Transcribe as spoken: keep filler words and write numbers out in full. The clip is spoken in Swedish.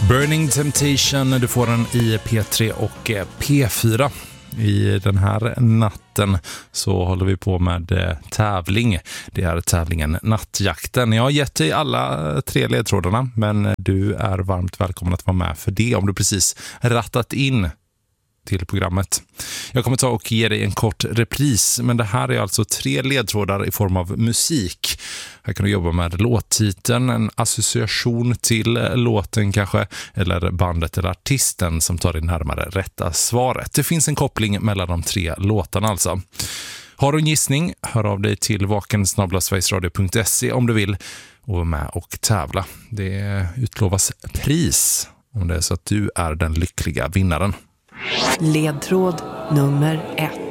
Burning Temptation, du får den i P tre och P fyra. I den här natten så håller vi på med tävling. Det är tävlingen Nattjakten. Jag har gett dig alla tre ledtrådarna, men du är varmt välkommen att vara med för det om du precis rattat in till programmet. Jag kommer ta och ge dig en kort repris, men det här är alltså tre ledtrådar i form av musik. Här kan du jobba med låttiteln, en association till låten kanske, eller bandet eller artisten som tar dig närmare rätta svaret. Det finns en koppling mellan de tre låtarna alltså. Har du en gissning, hör av dig till vaken snabel-a sverigesradio punkt se om du vill och vara med och tävla. Det utlovas pris om det är så att du är den lyckliga vinnaren. Ledtråd nummer ett.